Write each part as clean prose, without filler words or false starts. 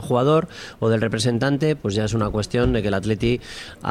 jugador o del representante, pues ya es una cuestión de que el Atleti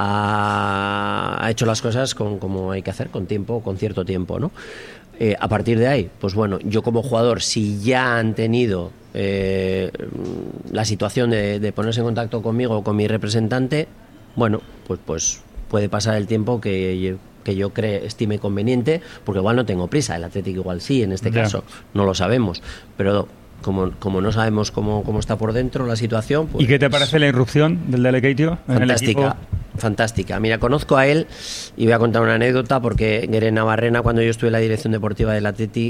ha hecho las cosas como hay que hacer, con tiempo, con cierto tiempo, ¿no? A partir de ahí, pues bueno, yo como jugador, si ya han tenido la situación de ponerse en contacto conmigo o con mi representante, bueno, pues puede pasar el tiempo que yo estime conveniente, porque igual no tengo prisa, el Atlético igual sí, en este caso, no lo sabemos, pero como no sabemos cómo está por dentro la situación, pues... ¿Y qué te parece la irrupción del Delecatio en el equipo? Fantástica. Mira, conozco a él y voy a contar una anécdota, porque Gueren Navarrena, cuando yo estuve en la dirección deportiva del Atleti,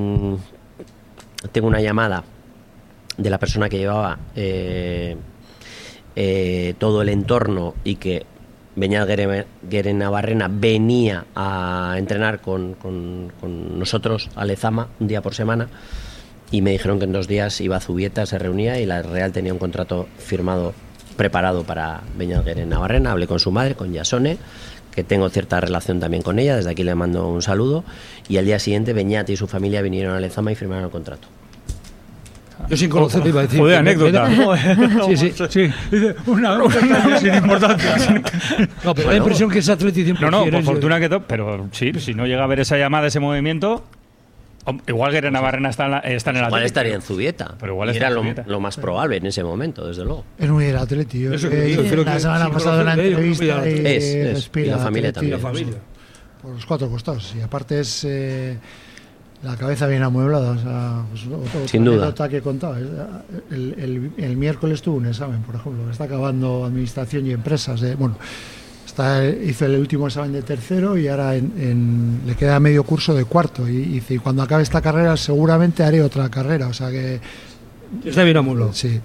tengo una llamada de la persona que llevaba todo el entorno y que Beñat Gueren Navarrena venía a entrenar con nosotros a Lezama un día por semana, y me dijeron que en 2 días iba a Zubieta, se reunía y la Real tenía un contrato firmado, preparado para Beñat Gueren Navarrena. Hablé con su madre, con Yasone, que tengo cierta relación también con ella, desde aquí le mando un saludo, y al día siguiente Beñat y su familia vinieron a Lezama y firmaron el contrato. Yo sin conocer te iba a decir. Joder, anécdota. Sí. Dice, una sin importancia. No, pero la impresión que es Atleti 100%. No, por fortuna que todo, pero sí, si no llega a ver esa llamada, ese movimiento, igual Gueren Navarrena está en el Atleti. Igual estaría en Zubieta. Pero igual era Zubieta. lo más probable en ese momento, desde luego. Es muy del Atleti. La semana pasada una entrevista y la familia también. Por los 4 costados. Y aparte es... la cabeza bien amueblada, o sea, pues, sin duda. Que contaba. El miércoles tuvo un examen, por ejemplo, que está acabando Administración y Empresas. Hizo el último examen de tercero y ahora le queda medio curso de cuarto. Y cuando acabe esta carrera seguramente haré otra carrera, o sea que... Está bien amueblado. Sí.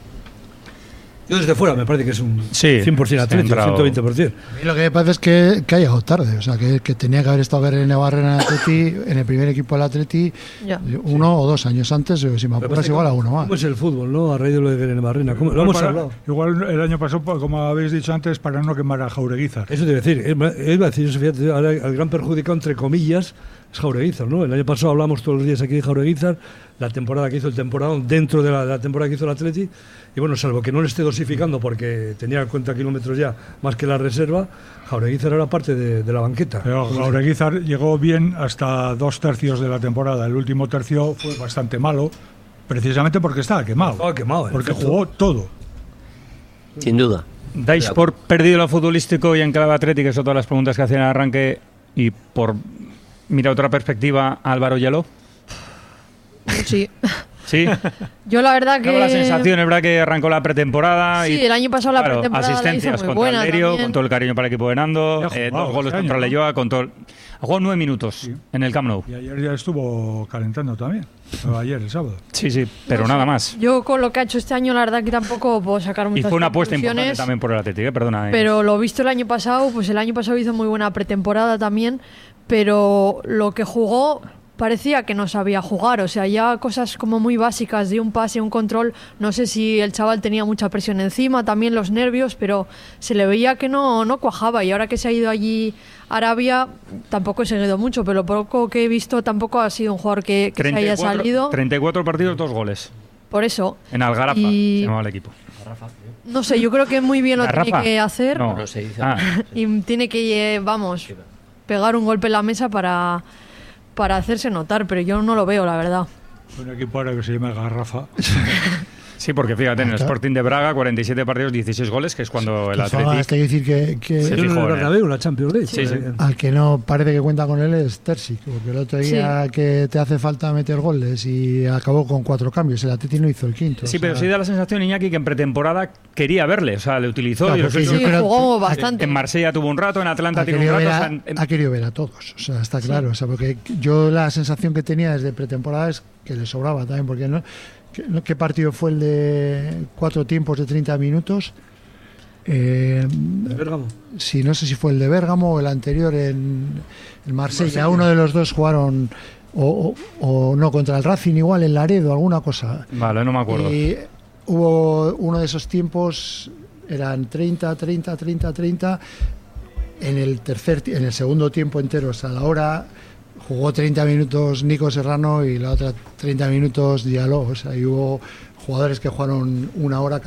Yo desde fuera me parece que es un 100% Atleti, 120%. A mí lo que me parece es que ha llegado tarde, o sea, que tenía que haber estado Gueren Navarrena en el Atleti, en el primer equipo del Atleti, 1 o 2 años antes, si me apuras igual a uno más. ¿Cómo es el fútbol, no? A raíz de lo de Gueren Navarrena, lo hemos hablado. Igual el año pasado, como habéis dicho antes, para no quemar a Jaureguizar. Eso te iba a decir, fíjate, ahora el gran perjudicado, entre comillas, es Jaureguizar, ¿no? El año pasado hablamos todos los días aquí de Jaureguizar, la temporada que hizo el temporadón, dentro de la temporada que hizo el Atleti, y bueno, salvo que no le esté dosificando porque tenía cuenta kilómetros ya más que la reserva, Jaureguizar era parte de la banqueta. Pero Jaureguizar llegó bien hasta 2 tercios de la temporada. El último tercio fue bastante malo, precisamente porque estaba quemado. Porque jugó todo. Sin duda. ¿Dais por perdido lo futbolístico y en clave atlética? Son todas las preguntas que hacían al arranque, y por mirar otra perspectiva, Álvaro Yaló. Sí. Sí. Yo la verdad que... la sensación, es verdad que arrancó la pretemporada. Sí, el año pasado la pretemporada asistencias la hizo muy contra buena el Derio, también. con todo el cariño para el equipo de Nando, 2 goles contra Leyoa, con todo... Ha jugado 9 minutos en el Camp Nou. Y ayer ya estuvo calentando también. Ayer, el sábado. Sí, pero nada más. Yo con lo que ha hecho este año, la verdad que tampoco puedo sacar muchas conclusiones. Y fue una apuesta importante también por el Atlético, perdona. Pero lo visto el año pasado, pues el año pasado hizo muy buena pretemporada también, pero lo que jugó... parecía que no sabía jugar, o sea, ya cosas como muy básicas de un pase, un control, no sé si el chaval tenía mucha presión encima, también los nervios, pero se le veía que no cuajaba, y ahora que se ha ido allí a Arabia, tampoco he seguido mucho, pero lo poco que he visto tampoco ha sido un jugador que se haya salido. 34 partidos, 2 goles. Por eso. En Algarafa se llamaba el equipo. No sé, yo creo que muy bien lo tiene que hacer. No se dice. Y tiene que, pegar un golpe en la mesa para hacerse notar, pero yo no lo veo, la verdad. Un equipo ahora que se llama Garrafa. Sí, porque fíjate, en el Sporting de Braga, 47 partidos, 16 goles, que es cuando el Atlético... Hay que decir que se fijó en Bernabéu, la Champions League. Sí. Al que no parece que cuenta con él es Terzic, porque el otro día que te hace falta meter goles y acabó con 4 cambios, el Atlético no hizo el quinto. Sí, pero sí da la sensación, Iñaki, que en pretemporada quería verle, o sea, le utilizó. Claro, y jugó bastante. En Marsella tuvo un rato, en Atlanta tuvo un rato. Ha querido ver a todos, o sea, está claro. O sea, porque yo la sensación que tenía desde pretemporada es que le sobraba también, porque no... ¿Qué partido fue el de 4 tiempos de 30 minutos? ¿De Bérgamo? Sí, no sé si fue el de Bérgamo o el anterior en Marsella. Uno de los dos jugaron o no, contra el Racing igual, en Laredo, alguna cosa. Vale, no me acuerdo. Y hubo uno de esos tiempos, eran 30. En el segundo tiempo entero, hasta la hora... Jugó 30 minutos Nico Serrano y la otra 30 minutos Diallo. O sea, hubo jugadores que jugaron 1 hora